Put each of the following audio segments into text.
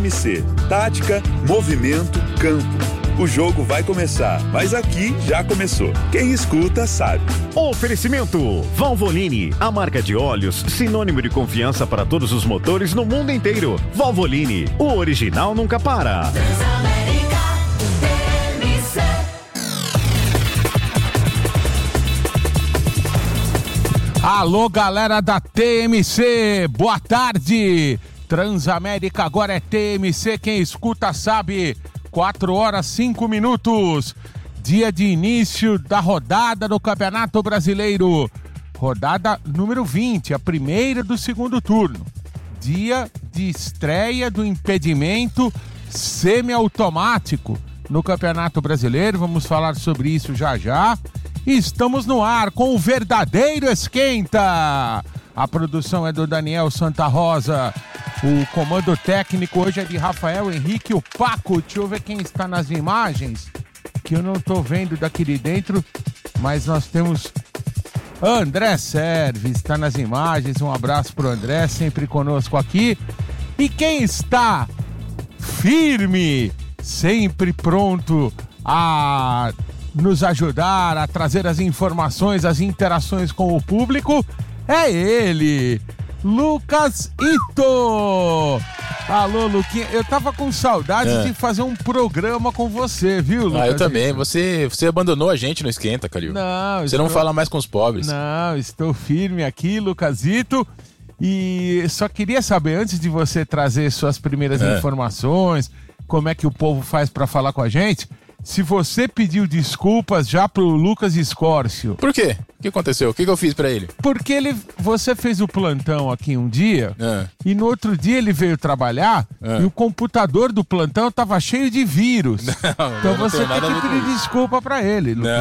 TMC. Tática, movimento, campo. O jogo vai começar, mas aqui já começou. Quem escuta sabe. Oferecimento Valvoline, a marca de óleos sinônimo de confiança para todos os motores no mundo inteiro. Valvoline, o original nunca para. Alô, galera da TMC, boa tarde. Transamérica agora é TMC, quem escuta sabe. 4h05, dia de início da rodada do Campeonato Brasileiro. Rodada número 20, a primeira do segundo turno. Dia de estreia do impedimento semiautomático no Campeonato Brasileiro. Vamos falar sobre isso já já. E estamos no ar com o verdadeiro Esquenta. A produção é do Daniel Santa Rosa. O comando técnico hoje é de Rafael Henrique, o Paco. Deixa eu ver quem está nas imagens, que eu não estou vendo daqui de dentro, mas nós temos André Serves, está nas imagens. Um abraço para o André, sempre conosco aqui. E quem está firme, sempre pronto a nos ajudar, a trazer as informações, as interações com o público, é ele, Lucas Ito. Alô, Luquinha, eu tava com saudade de fazer um programa com você, viu, Lucas? Eu também. Você abandonou a gente no Esquenta, Calil. Você não fala mais com os pobres. Não, estou firme aqui, Lucasito. E só queria saber, antes de você trazer suas primeiras informações, como é que o povo faz pra falar com a gente, se você pediu desculpas já pro Lucas Escórcio. Por quê? O que aconteceu? O que eu fiz pra ele? Porque você fez o plantão aqui um dia e no outro dia ele veio trabalhar e o computador do plantão tava cheio de vírus. Então você tem que pedir desculpa pra ele. Lucas.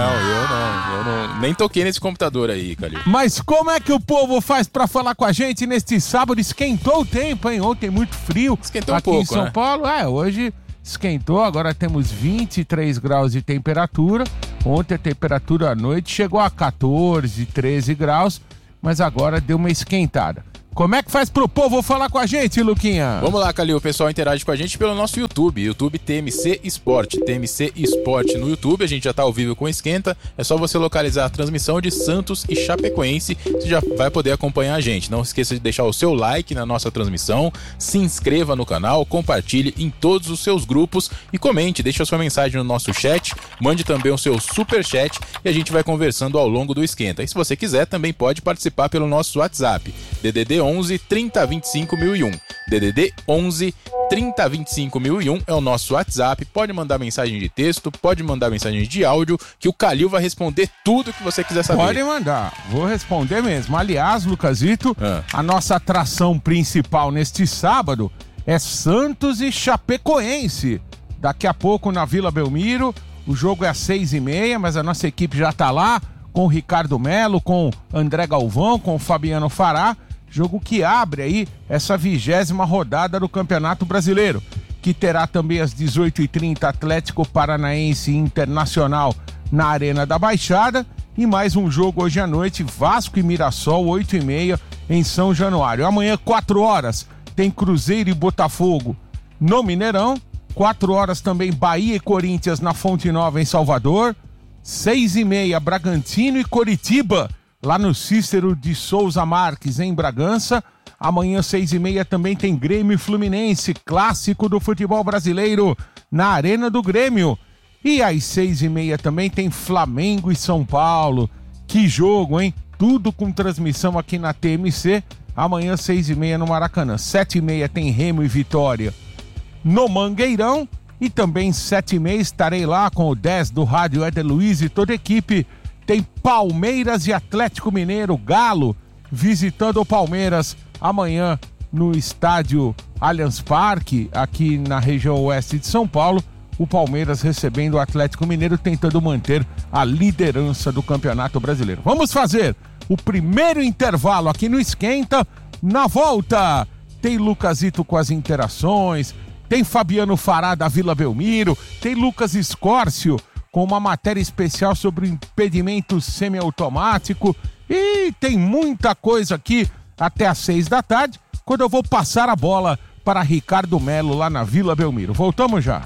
Eu não. Nem toquei nesse computador aí, Calil. Mas como é que o povo faz pra falar com a gente neste sábado? Esquentou o tempo, hein? Ontem muito frio. Esquentou aqui um pouco, em São Paulo. Hoje esquentou, agora temos 23 graus de temperatura. Ontem a temperatura à noite chegou a 14, 13 graus, mas agora deu uma esquentada. Como é que faz pro povo falar com a gente, Luquinha? Vamos lá, Calil, o pessoal interage com a gente pelo nosso YouTube TMC Esporte, TMC Esporte no YouTube, a gente já tá ao vivo com o Esquenta, é só você localizar a transmissão de Santos e Chapecoense, você já vai poder acompanhar a gente. Não esqueça de deixar o seu like na nossa transmissão, se inscreva no canal, compartilhe em todos os seus grupos e comente, deixe a sua mensagem no nosso chat, mande também o seu superchat e a gente vai conversando ao longo do Esquenta. E se você quiser, também pode participar pelo nosso WhatsApp, DDD 11 30 25 1001. DDD 11 30 25 1001 é o nosso WhatsApp. Pode mandar mensagem de texto, pode mandar mensagem de áudio, que o Calil vai responder tudo que você quiser saber. Pode mandar, vou responder mesmo. Aliás, Lucasito, a nossa atração principal neste sábado é Santos e Chapecoense. Daqui a pouco na Vila Belmiro, o jogo é às 6h30, mas a nossa equipe já tá lá, com o Ricardo Melo, com o André Galvão, com o Fabiano Fará. Jogo que abre aí essa 20ª rodada do Campeonato Brasileiro, que terá também às 18h30 Atlético Paranaense Internacional na Arena da Baixada e mais um jogo hoje à noite, Vasco e Mirassol, 8h30 em São Januário. Amanhã, 4h, tem Cruzeiro e Botafogo no Mineirão, 4h também Bahia e Corinthians na Fonte Nova em Salvador, 6h30 Bragantino e Coritiba lá no Cícero de Souza Marques, em Bragança. Amanhã, 6h30, também tem Grêmio e Fluminense, clássico do futebol brasileiro, na Arena do Grêmio. E às 6h30 também tem Flamengo e São Paulo. Que jogo, hein? Tudo com transmissão aqui na TMC. Amanhã, 6h30 no Maracanã. 7h30 tem Remo e Vitória no Mangueirão. E também 7h30 estarei lá com o 10 do Rádio Éder Luiz e toda a equipe. Tem Palmeiras e Atlético Mineiro, Galo, visitando o Palmeiras amanhã no estádio Allianz Parque, aqui na região oeste de São Paulo. O Palmeiras recebendo o Atlético Mineiro, tentando manter a liderança do Campeonato Brasileiro. Vamos fazer o primeiro intervalo aqui no Esquenta. Na volta, tem Lucasito com as interações, tem Fabiano Fará da Vila Belmiro, tem Lucas Escórcio com uma matéria especial sobre o impedimento semiautomático e tem muita coisa aqui até às 6 da tarde, quando eu vou passar a bola para Ricardo Melo lá na Vila Belmiro. Voltamos já.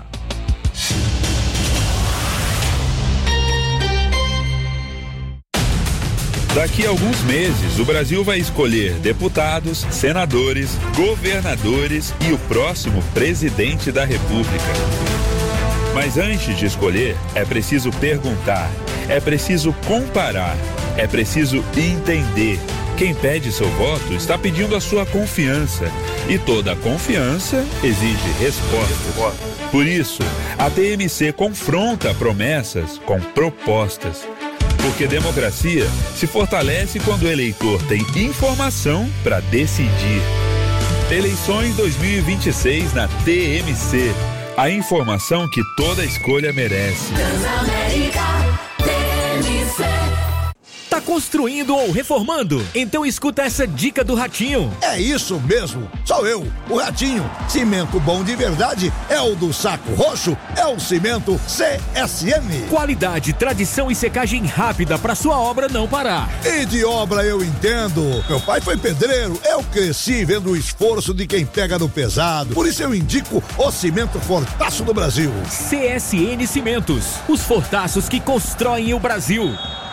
Daqui a alguns meses, o Brasil vai escolher deputados, senadores, governadores e o próximo presidente da República. Mas antes de escolher, é preciso perguntar, é preciso comparar, é preciso entender. Quem pede seu voto está pedindo a sua confiança. E toda confiança exige respostas. Por isso, a TMC confronta promessas com propostas. Porque democracia se fortalece quando o eleitor tem informação para decidir. Eleições 2026 na TMC. A informação que toda escolha merece. Transamérica, TMC. Tá construindo ou reformando? Então escuta essa dica do Ratinho. É isso mesmo, sou eu, o Ratinho. Cimento bom de verdade é o do Saco Roxo, é o cimento CSN. Qualidade, tradição e secagem rápida para sua obra não parar. E de obra eu entendo. Meu pai foi pedreiro, eu cresci vendo o esforço de quem pega no pesado. Por isso eu indico o cimento Fortaço do Brasil. CSN Cimentos, os fortaços que constroem o Brasil.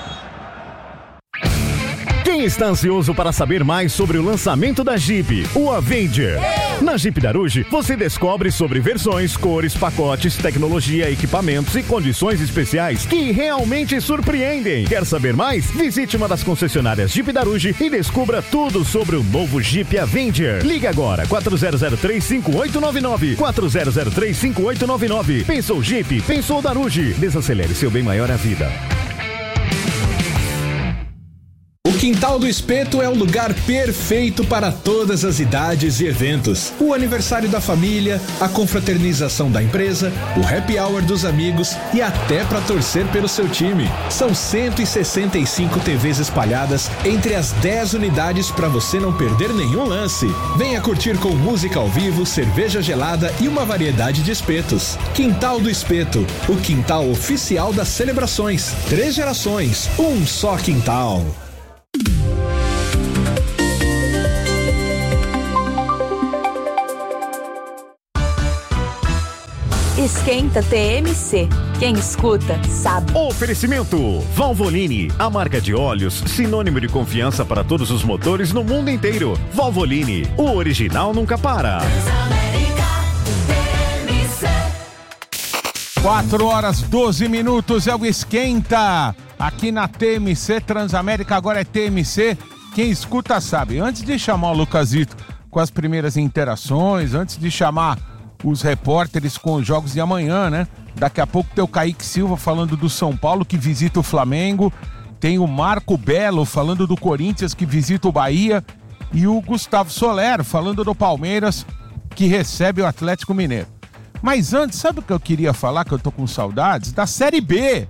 Quem está ansioso para saber mais sobre o lançamento da Jeep, o Avenger? Na Jeep Daruge, você descobre sobre versões, cores, pacotes, tecnologia, equipamentos e condições especiais que realmente surpreendem. Quer saber mais? Visite uma das concessionárias Jeep Daruge e descubra tudo sobre o novo Jeep Avenger. Ligue agora, 4003-5899. 4003-5899. Pensou Jeep? Pensou Daruge. Desacelere seu bem maior à vida. O Quintal do Espeto é o lugar perfeito para todas as idades e eventos. O aniversário da família, a confraternização da empresa, o happy hour dos amigos e até para torcer pelo seu time. São 165 TVs espalhadas entre as 10 unidades para você não perder nenhum lance. Venha curtir com música ao vivo, cerveja gelada e uma variedade de espetos. Quintal do Espeto, o quintal oficial das celebrações. 3 gerações, um só quintal. Esquenta TMC. Quem escuta, sabe. Oferecimento Valvoline, a marca de óleos sinônimo de confiança para todos os motores no mundo inteiro. Valvoline, o original nunca para. 4h12 é o Esquenta. Aqui na TMC Transamérica, agora é TMC. Quem escuta sabe. Antes de chamar o Lucasito com as primeiras interações, antes de chamar os repórteres com os jogos de amanhã, né? Daqui a pouco tem o Kaique Silva falando do São Paulo, que visita o Flamengo. Tem o Marco Belo falando do Corinthians, que visita o Bahia. E o Gustavo Soler falando do Palmeiras, que recebe o Atlético Mineiro. Mas antes, sabe o que eu queria falar, que eu tô com saudades? Da Série B.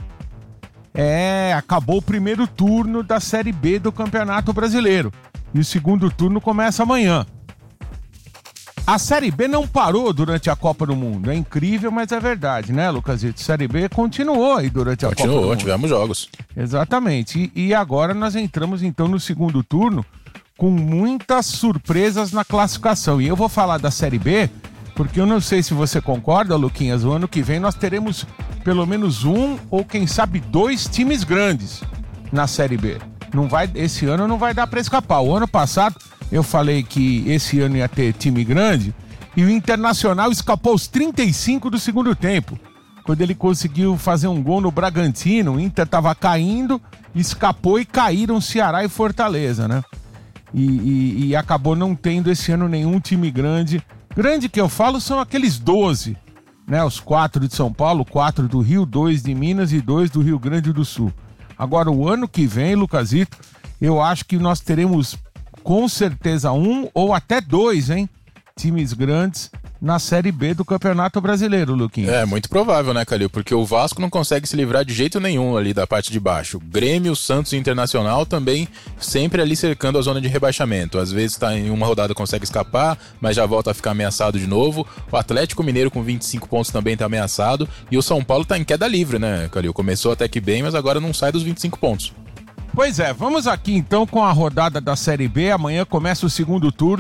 Acabou o primeiro turno da Série B do Campeonato Brasileiro. E o segundo turno começa amanhã. A Série B não parou durante a Copa do Mundo. É incrível, mas é verdade, né, Lucasito? A Série B continuou aí durante a Copa do Mundo. Tivemos jogos. Exatamente. E agora nós entramos, então, no segundo turno com muitas surpresas na classificação. E eu vou falar da Série B, porque eu não sei se você concorda, Luquinhas, o ano que vem nós teremos pelo menos um ou, quem sabe, 2 times grandes na Série B. Esse ano não vai dar para escapar. O ano passado eu falei que esse ano ia ter time grande e o Internacional escapou aos 35 do segundo tempo. Quando ele conseguiu fazer um gol no Bragantino, o Inter estava caindo, escapou e caíram Ceará e Fortaleza, né? E acabou não tendo esse ano nenhum time grande. Grande que eu falo são aqueles 12, né? Os 4 de São Paulo, 4 do Rio, 2 de Minas e 2 do Rio Grande do Sul. Agora, o ano que vem, Lucasito, eu acho que nós teremos com certeza 1 ou até 2, hein? Times grandes na Série B do Campeonato Brasileiro, Luquinhas. É muito provável, né, Calil? Porque o Vasco não consegue se livrar de jeito nenhum ali da parte de baixo. O Grêmio, Santos e Internacional também sempre ali cercando a zona de rebaixamento. Às vezes tá em uma rodada consegue escapar, mas já volta a ficar ameaçado de novo. O Atlético Mineiro com 25 pontos também tá ameaçado. E o São Paulo tá em queda livre, né, Calil? Começou até que bem, mas agora não sai dos 25 pontos. Pois é, vamos aqui então com a rodada da Série B. Amanhã começa o segundo turno.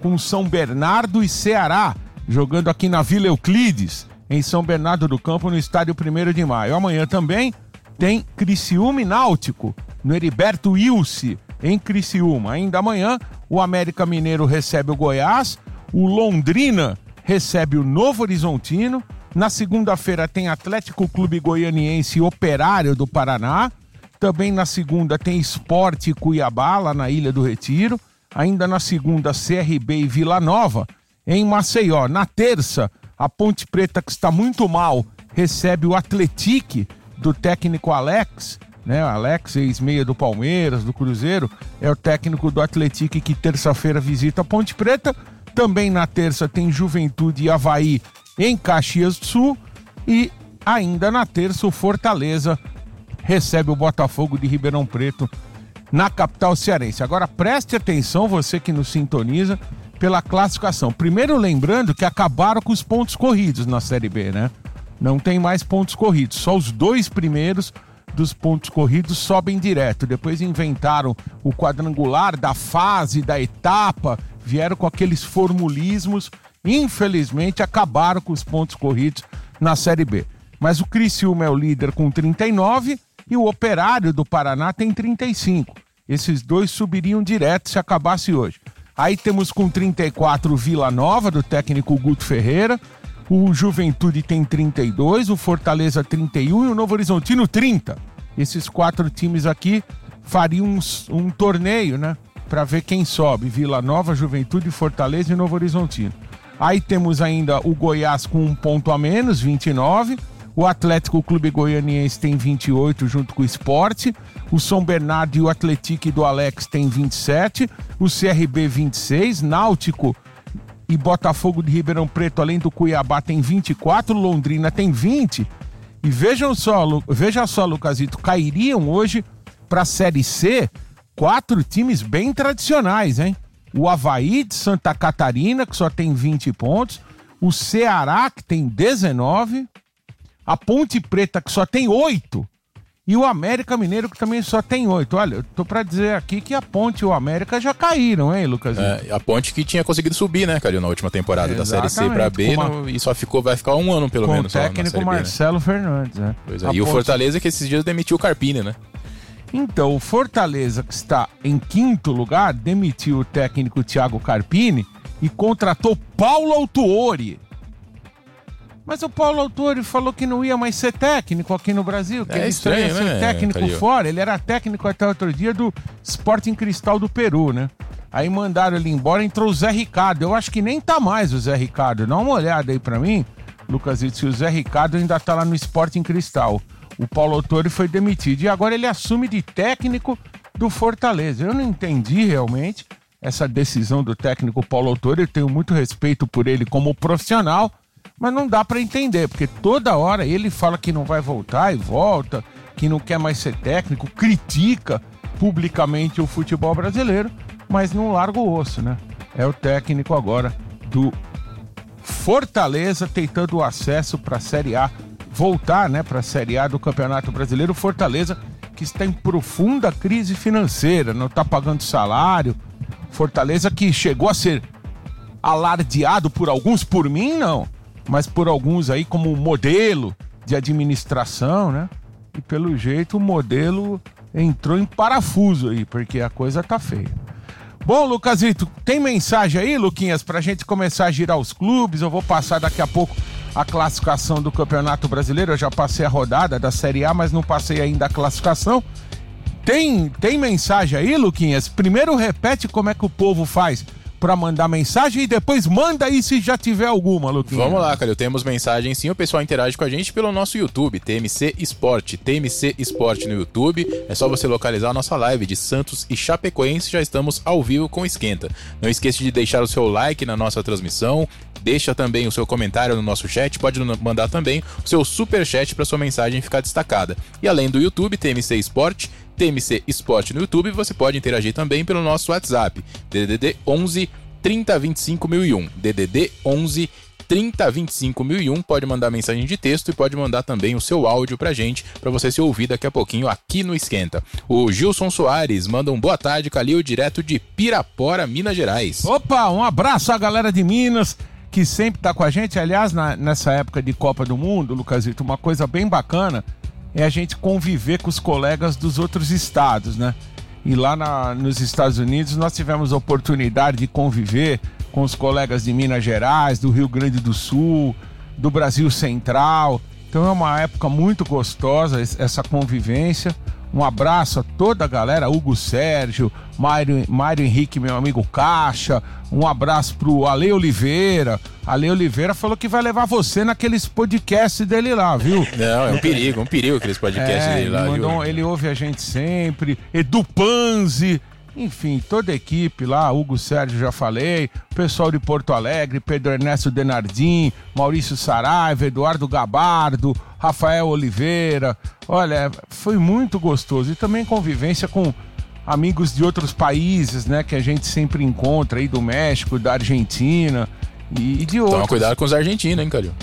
com São Bernardo e Ceará, jogando aqui na Vila Euclides, em São Bernardo do Campo, no estádio 1º de maio. Amanhã também tem Criciúma e Náutico, no Heriberto Wilson, em Criciúma. Ainda amanhã, o América Mineiro recebe o Goiás, o Londrina recebe o Novo Horizontino. Na segunda-feira tem Atlético Clube Goianiense e Operário do Paraná. Também na segunda tem Sport e Cuiabá, lá na Ilha do Retiro. Ainda na segunda, CRB e Vila Nova, em Maceió. Na terça, a Ponte Preta, que está muito mal, recebe o Atlético do técnico Alex, né? Alex, ex-meia do Palmeiras, do Cruzeiro, é o técnico do Atlético que terça-feira visita a Ponte Preta. Também na terça tem Juventude e Avaí em Caxias do Sul. E ainda na terça, o Fortaleza recebe o Botafogo de Ribeirão Preto, na capital cearense. Agora preste atenção, você que nos sintoniza, pela classificação. Primeiro lembrando que acabaram com os pontos corridos na Série B, né? Não tem mais pontos corridos, só os 2 primeiros dos pontos corridos sobem direto. Depois inventaram o quadrangular da fase, da etapa, vieram com aqueles formulismos. Infelizmente acabaram com os pontos corridos na Série B. Mas o Criciúma é o líder com 39 e o Operário do Paraná tem 35. Esses dois subiriam direto se acabasse hoje. Aí temos com 34 o Vila Nova, do técnico Guto Ferreira. O Juventude tem 32, o Fortaleza 31 e o Novo Horizontino 30. Esses 4 times aqui fariam um torneio, né? Para ver quem sobe. Vila Nova, Juventude, Fortaleza e Novo Horizontino. Aí temos ainda o Goiás com 1 ponto a menos, 29. O Atlético Clube Goianiense tem 28 junto com o Sport. O São Bernardo e o Atlético do Alex tem 27. O CRB 26. Náutico e Botafogo de Ribeirão Preto, além do Cuiabá, tem 24. Londrina tem 20. E veja só, Lucasito, cairiam hoje para a Série C 4 times bem tradicionais, hein? O Avaí de Santa Catarina, que só tem 20 pontos. O Ceará, que tem 19. A Ponte Preta, que só tem 8. E o América Mineiro, que também só tem 8. Olha, eu tô pra dizer aqui que a Ponte e o América já caíram, hein, Lucas? A Ponte que tinha conseguido subir, né, Calil, na última temporada da Série C pra B, e só vai ficar 1 ano, pelo menos. Com o técnico Marcelo Fernandes, né? Pois é. E o Fortaleza, que esses dias demitiu o Carpini, né? Então, o Fortaleza, que está em 5º lugar, demitiu o técnico Thiago Carpini e contratou Paulo Autuori. Mas o Paulo Autuori falou que não ia mais ser técnico aqui no Brasil, que ele estranho, ia ser técnico fora. Ele era técnico até outro dia do Sporting Cristal do Peru, né? Aí mandaram ele embora, entrou o Zé Ricardo. Eu acho que nem tá mais o Zé Ricardo. Dá uma olhada aí pra mim, Lucasito, se o Zé Ricardo ainda tá lá no Sporting Cristal. O Paulo Autuori foi demitido e agora ele assume de técnico do Fortaleza. Eu não entendi realmente essa decisão do técnico Paulo Autuori. Eu tenho muito respeito por ele como profissional, mas não dá para entender, porque toda hora ele fala que não vai voltar e volta, que não quer mais ser técnico, critica publicamente o futebol brasileiro, mas não larga o osso, né? É o técnico agora do Fortaleza tentando o acesso para a Série A, voltar, né, para a Série A do Campeonato Brasileiro. O Fortaleza que está em profunda crise financeira, não está pagando salário. Fortaleza que chegou a ser alardeado por alguns, por mim não, mas por alguns aí como modelo de administração, né? E pelo jeito o modelo entrou em parafuso aí, porque a coisa tá feia. Bom, Lucasito, tem mensagem aí, Luquinhas, pra gente começar a girar os clubes? Eu vou passar daqui a pouco a classificação do Campeonato Brasileiro. Eu já passei a rodada da Série A, mas não passei ainda a classificação. Tem mensagem aí, Luquinhas? Primeiro repete como é que o povo faz pra mandar mensagem e depois manda aí se já tiver alguma, Luquinhas. Vamos lá, Calil, temos mensagem sim, o pessoal interage com a gente pelo nosso YouTube, TMC Esporte, TMC Esporte no YouTube, é só você localizar a nossa live de Santos e Chapecoense, já estamos ao vivo com o Esquenta. Não esqueça de deixar o seu like na nossa transmissão, deixa também o seu comentário no nosso chat, pode mandar também o seu superchat para sua mensagem ficar destacada. E além do YouTube, TMC Esporte, TMC Esporte no YouTube, você pode interagir também pelo nosso WhatsApp, DDD 11 30 25 1001, DDD 11 3025.001, pode mandar mensagem de texto e pode mandar também o seu áudio pra gente, pra você se ouvir daqui a pouquinho aqui no Esquenta. O Gilson Soares manda um boa tarde, Calil, direto de Pirapora, Minas Gerais. Opa, um abraço à galera de Minas, que sempre tá com a gente. Aliás, nessa época de Copa do Mundo, Lucasito, uma coisa bem bacana é a gente conviver com os colegas dos outros estados, né? E lá nos Estados Unidos nós tivemos a oportunidade de conviver com os colegas de Minas Gerais, do Rio Grande do Sul, do Brasil Central. Então é uma época muito gostosa essa convivência. Um abraço a toda a galera, Hugo Sérgio, Mário Henrique, meu amigo Caixa. Um abraço pro Ale Oliveira. Ale Oliveira falou que vai levar você naqueles podcasts dele lá, viu? Não, é um perigo aqueles podcasts dele lá, viu? Ele ouve a gente sempre. Edu Panzi. Enfim, toda a equipe lá, Hugo Sérgio já falei, o pessoal de Porto Alegre, Pedro Ernesto Denardim, Maurício Saraiva, Eduardo Gabardo, Rafael Oliveira. Olha, foi muito gostoso. E também convivência com amigos de outros países, né, que a gente sempre encontra aí, do México, da Argentina e de outros. Toma cuidado com os argentinos, hein, Calil?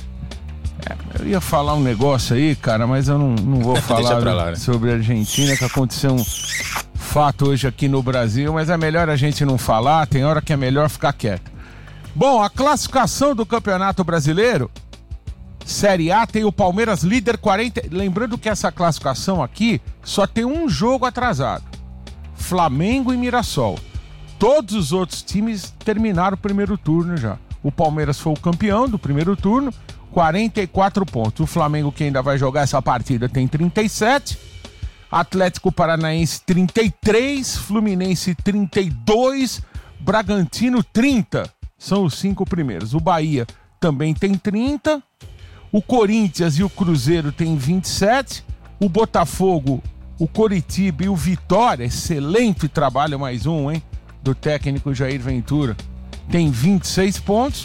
Eu ia falar um negócio aí, cara, mas eu não vou falar lá, né? sobre a Argentina, que aconteceu um fato hoje aqui no Brasil, mas é melhor a gente não falar, tem hora que é melhor ficar quieto. Bom, a classificação do Campeonato Brasileiro, Série A, tem o Palmeiras líder 40... Lembrando que essa classificação aqui só tem um jogo atrasado. Flamengo e Mirassol. Todos os outros times terminaram o primeiro turno já. O Palmeiras foi o campeão do primeiro turno, 44 pontos. O Flamengo, que ainda vai jogar essa partida, tem 37. Atlético Paranaense 33, Fluminense 32, Bragantino 30, são os 5 primeiros. O Bahia também tem 30, o Corinthians e o Cruzeiro tem 27, o Botafogo, o Coritiba e o Vitória, excelente trabalho, mais um, hein, do técnico Jair Ventura, tem 26 pontos.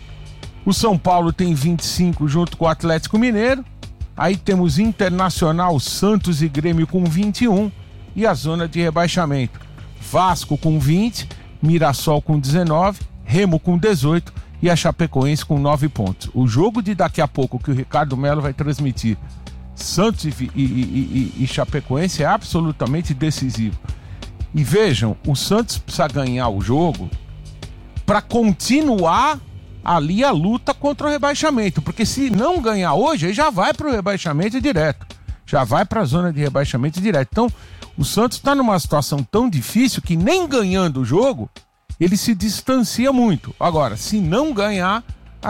O São Paulo tem 25 junto com o Atlético Mineiro. Aí temos Internacional, Santos e Grêmio com 21 e a zona de rebaixamento. Vasco com 20, Mirassol com 19, Remo com 18 e a Chapecoense com 9 pontos. O jogo de daqui a pouco que o Ricardo Melo vai transmitir, Santos e Chapecoense, é absolutamente decisivo. E vejam, o Santos precisa ganhar o jogo para continuar ali a luta contra o rebaixamento, porque se não ganhar hoje, ele já vai para o rebaixamento direto, já vai para a zona de rebaixamento direto. Então, o Santos está numa situação tão difícil que nem ganhando o jogo, ele se distancia muito. Agora, se não ganhar,